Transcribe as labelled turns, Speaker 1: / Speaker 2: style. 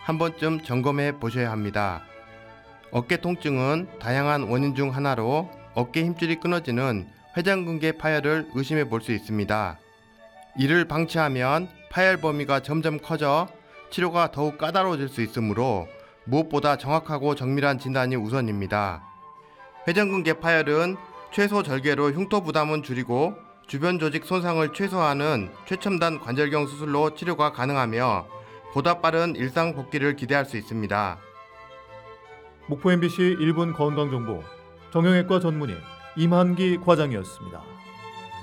Speaker 1: 한 번쯤 점검해 보셔야 합니다. 어깨 통증은 다양한 원인 중 하나로 어깨 힘줄이 끊어지는 회전근개 파열을 의심해 볼 수 있습니다. 이를 방치하면 파열 범위가 점점 커져 치료가 더욱 까다로워질 수 있으므로 무엇보다 정확하고 정밀한 진단이 우선입니다. 회전근개 파열은 최소 절개로 흉터 부담은 줄이고 주변 조직 손상을 최소화하는 최첨단 관절경 수술로 치료가 가능하며 보다 빠른 일상 복귀를 기대할 수 있습니다.
Speaker 2: 목포 MBC 1분 건강정보 정형외과 전문의 임한기 과장이었습니다.